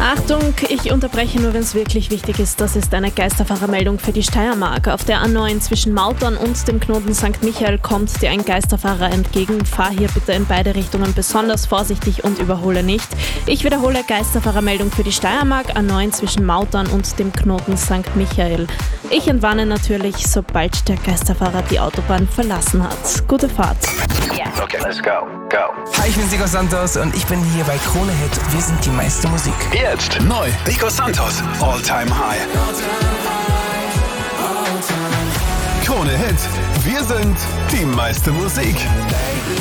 Achtung, ich unterbreche nur, wenn es wirklich wichtig ist. Das ist eine Geisterfahrermeldung für die Steiermark. Auf der A9 zwischen Mautern und dem Knoten St. Michael kommt dir ein Geisterfahrer entgegen. Fahr hier bitte in beide Richtungen besonders vorsichtig und überhole nicht. Ich wiederhole, Geisterfahrermeldung für die Steiermark, A9 zwischen Mautern und dem Knoten St. Michael. Ich entwarne natürlich, sobald der Geisterfahrer die Autobahn verlassen hat. Gute Fahrt. Okay, let's go. Go. Hi, ich bin Nico Santos und ich bin hier bei Krone Hit. Wir sind die meiste Musik. Jetzt neu. Nico Santos. All Time High. Krone Hit. Wir sind die meiste Musik.